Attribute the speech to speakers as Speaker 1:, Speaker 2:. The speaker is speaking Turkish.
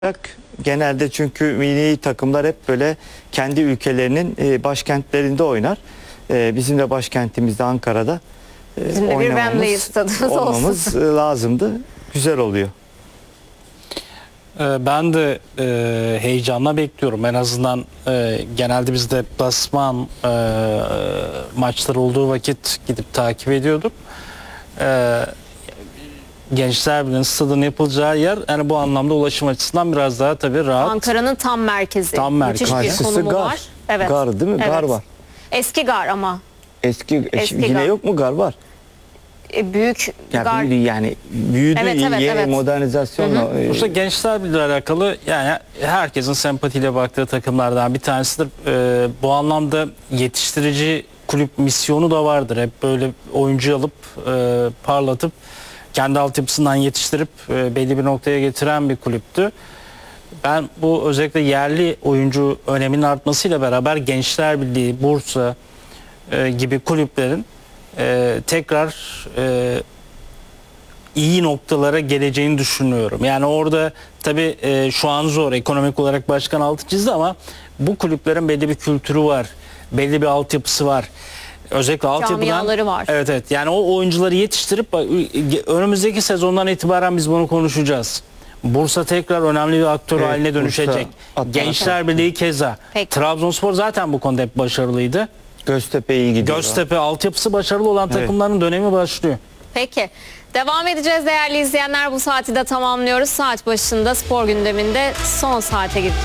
Speaker 1: Genelde çünkü milli takımlar hep böyle kendi ülkelerinin başkentlerinde oynar. Bizim de başkentimizde Ankara'da
Speaker 2: Bizim de bir Wembley stadımız
Speaker 1: olmamız lazımdı. Güzel oluyor.
Speaker 3: Ben de heyecanla bekliyorum. En azından genelde biz de deplasman maçları olduğu vakit gidip takip ediyorduk. Gençler Birliği'nin stadının yapılacağı yer, yani bu anlamda ulaşım açısından biraz daha tabii rahat.
Speaker 2: Ankara'nın tam merkezi.
Speaker 3: Tam merkezi.
Speaker 2: Müthiş bir
Speaker 1: Karşısı
Speaker 2: konumu
Speaker 1: gar.
Speaker 2: var. Evet.
Speaker 1: Gar değil mi?
Speaker 2: Evet.
Speaker 1: Gar var.
Speaker 2: Eski gar ama.
Speaker 1: Eski
Speaker 2: Eski
Speaker 1: yine
Speaker 2: gar.
Speaker 1: yok mu gar var?
Speaker 2: Büyük gar.
Speaker 1: Büyüdü yani büyüdü
Speaker 2: Evet.
Speaker 1: modernizasyonla.
Speaker 3: Bursa Gençler Birliği alakalı, yani herkesin sempatiyle baktığı takımlardan bir tanesidir. Bu anlamda yetiştirici kulüp misyonu da vardır. Hep böyle oyuncu alıp parlatıp kendi altyapısından yetiştirip belli bir noktaya getiren bir kulüptü. Ben bu özellikle yerli oyuncu öneminin artmasıyla beraber Gençler Birliği, Bursa gibi kulüplerin tekrar iyi noktalara geleceğini düşünüyorum. Yani orada tabii şu an zor, ekonomik olarak başkan altı çizdi ama bu kulüplerin belli bir kültürü var, belli bir altyapısı var. Özellikle
Speaker 2: Camiaları var.
Speaker 3: Evet, yani o oyuncuları yetiştirip önümüzdeki sezondan itibaren biz bunu konuşacağız. Bursa tekrar önemli bir aktör haline dönüşecek. Gençler Birliği keza.
Speaker 2: Peki.
Speaker 3: Trabzonspor zaten bu konuda hep başarılıydı.
Speaker 1: Göztepe iyi gidiyor.
Speaker 3: Göztepe altyapısı başarılı olan takımların dönemi başlıyor.
Speaker 2: Peki. Devam edeceğiz değerli izleyenler. Bu saati de tamamlıyoruz. Saat başında spor gündeminde son saate gideceğiz.